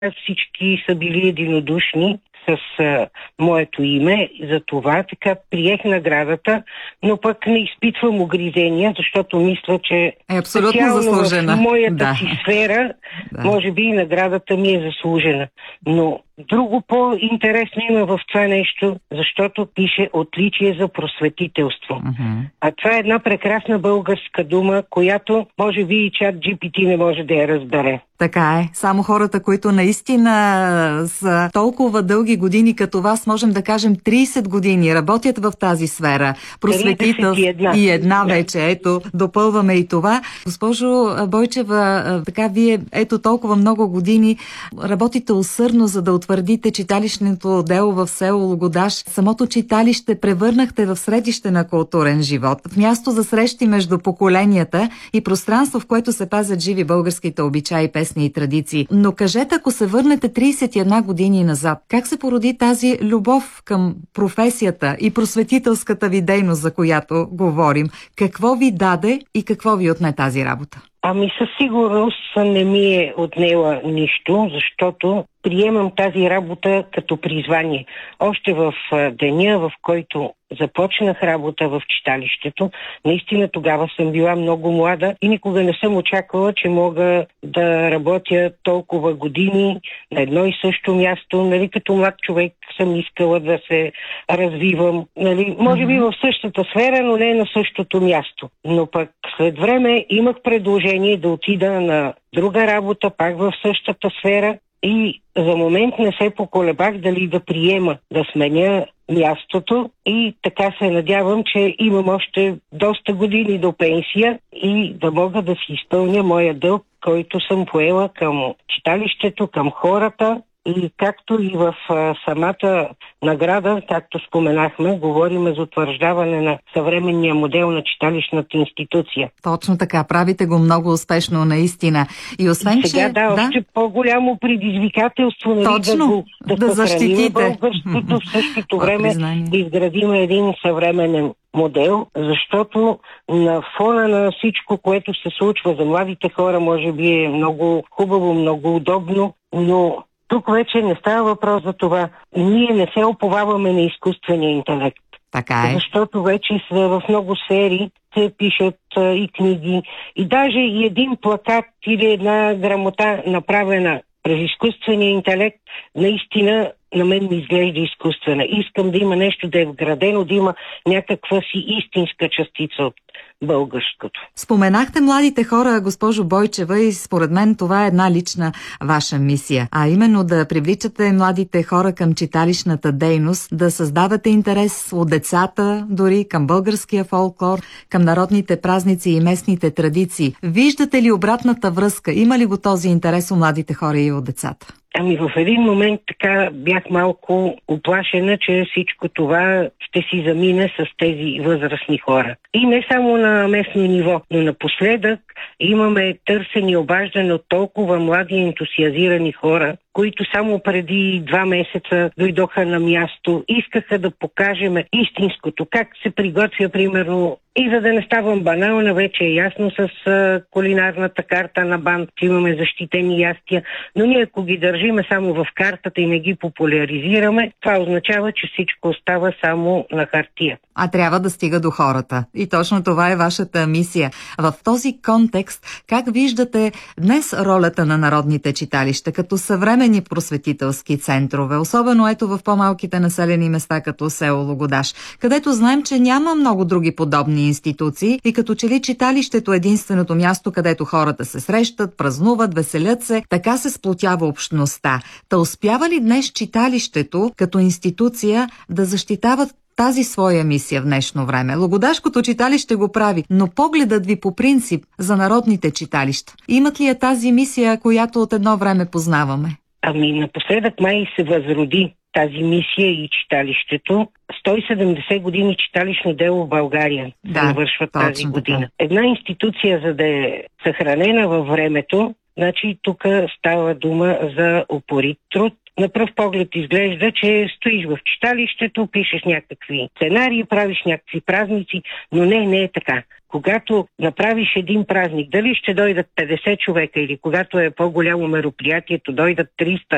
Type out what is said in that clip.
всички са били единодушни с моето име, за това така приех наградата, но пък не изпитвам угризения, защото мисля, че е абсолютно заслужена. В моята си сфера, може би и наградата ми е заслужена. Но друго по-интересно има в това нещо, защото пише отличие за просветителство. А това е една прекрасна българска дума, която може би и чат GPT не може да я разбере. Така е. Само хората, които наистина са толкова дълги години като вас, можем да кажем 30 години, работят в тази сфера. Просветителство и една вече. Ето, допълваме и това. Госпожо Бойчева, така вие ето толкова много години работите усърдно, за да утвърдите читалищното дело в село Логодаж. Самото читалище превърнахте в средище на културен живот, в място за срещи между поколенията и пространство, в което се пазят живи българските обичаи, песни и традиции. Но кажете, ако се върнете 31 години назад, как се породи тази любов към професията и просветителската ви дейност, за която говорим? Какво ви даде и какво ви отне тази работа? Ами със сигурност не ми е отнела нищо, защото приемам тази работа като призвание. Още в деня, в който започнах работа в читалището, наистина тогава съм била много млада и никога не съм очаквала, че мога да работя толкова години на едно и също място. Нали, като млад човек съм искала да се развивам. Нали, може би в същата сфера, но не на същото място. Но пък след време имах предложение да отида на друга работа, пак в същата сфера. И за момент не се поколебах дали да приема да сменя мястото и така се надявам, че имам още доста години до пенсия и да мога да си изпълня моя дълг, който съм поела към читалището, към хората. И както и в самата награда, както споменахме, говорим за утвърждаване на съвременния модел на читалищната институция. Точно така, правите го много успешно наистина. И освен, и сега, още по-голямо предизвикателство, нали, точно, да защитите българското, в същото време да изградим един съвременен модел, защото на фона на всичко, което се случва за младите хора, може би е много хубаво, много удобно, но тук вече не става въпрос за това. Ние не се уповаваме на изкуствения интелект. Така е. Защото вече в много сфери се пишат и книги. И даже и един плакат или една грамота, направена през изкуствения интелект, наистина на мен ми изглежда изкуствена. Искам да има нещо да е вградено, да има някаква си истинска частица от българското. Споменахте младите хора, госпожо Бойчева, и според мен това е една лична ваша мисия. А именно да привличате младите хора към читалищната дейност, да създавате интерес от децата, дори към българския фолклор, към народните празници и местните традиции. Виждате ли обратната връзка? Има ли го този интерес у младите хора и от децата? Ами в един момент така бях малко уплашена, че всичко това ще си замине с тези възрастни хора. И не само на местно ниво, но напоследък имаме търсени обаждане от толкова млади ентусиазирани хора, които само преди 2 месеца дойдоха на място, искаха да покажем истинското, как се приготвя, примерно, и за да не ставам банална, вече е ясно с кулинарната карта на БАН, че имаме защитени ястия, но ние ако ги държиме само в картата и не ги популяризираме, това означава, че всичко остава само на хартия. А трябва да стига до хората. И точно това е вашата мисия. В този контекст, как виждате днес ролята на народните читалища като съвременни просветителски центрове, особено ето в по-малките населени места като село Логодаж, където знаем, че няма много други подобни институции и като че ли читалището е единственото място, където хората се срещат, празнуват, веселят се, така се сплотява общността. Та успява ли днес читалището като институция да защитават тази своя мисия в днешно време? Логодажкото читалище го прави, но погледът ви по принцип за народните читалища, имат ли е тази мисия, която от едно време познаваме? Ами напоследък май се възроди тази мисия и читалището. 170 години читалищно дело в България се навършва тази година. Така. Една институция, за да е съхранена във времето, значи тук става дума за упорит труд. На пръв поглед изглежда, че стоиш в читалището, пишеш някакви сценарии, правиш някакви празници, но не е така. Когато направиш един празник, дали ще дойдат 50 човека или когато е по-голямо мероприятието, дойдат 300